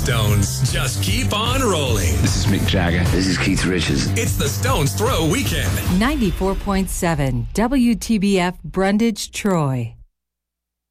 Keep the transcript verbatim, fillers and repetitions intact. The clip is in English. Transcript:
Stones just keep on rolling. This is Mick Jagger. This is Keith Richards. It's the Stones Throw Weekend. ninety-four point seven W T B F Brundage, Troy.